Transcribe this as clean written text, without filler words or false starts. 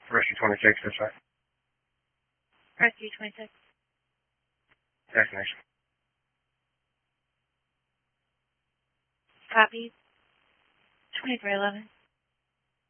Rescue 26, this way. Rescue 26. Destination. Copy. 2311.